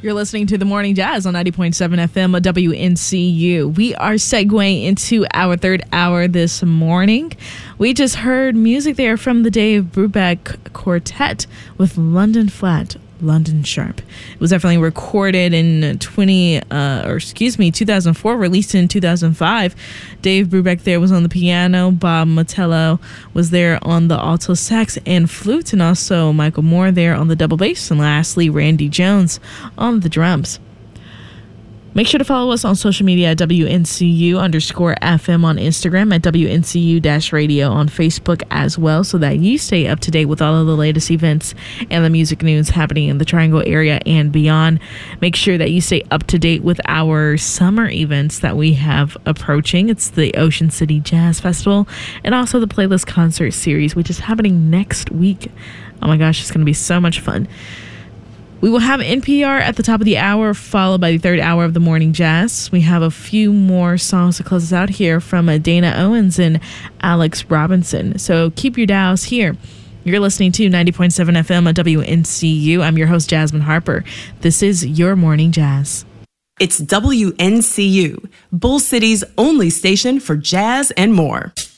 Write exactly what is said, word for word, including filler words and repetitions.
You're listening to The Morning Jazz on ninety point seven F M W N C U. We are segueing into our third hour this morning. We just heard music there from the Dave Brubeck Quartet with London Flat, London Sharp. It was definitely recorded in twenty, uh, or excuse me, two thousand four, released in two thousand five. Dave Brubeck there was on the piano. Bob Motello was there on the alto sax and flute, and also Michael Moore there on the double bass, and lastly Randy Jones on the drums. Make sure to follow us on social media at W N C U underscore F M on Instagram, at W N C U dash radio on Facebook as well, so that you stay up to date with all of the latest events and the music news happening in the Triangle area and beyond. Make sure that you stay up to date with our summer events that we have approaching. It's the Ocean City Jazz Festival and also the Playlist Concert Series, which is happening next week. Oh my gosh, it's going to be so much fun. We will have N P R at the top of the hour, followed by the third hour of the Morning Jazz. We have a few more songs to close us out here from uh, Dana Owens and Alex Robinson. So keep your dials here. You're listening to ninety point seven F M at W N C U. I'm your host, Jasmine Harper. This is your Morning Jazz. It's W N C U, Bull City's only station for jazz and more.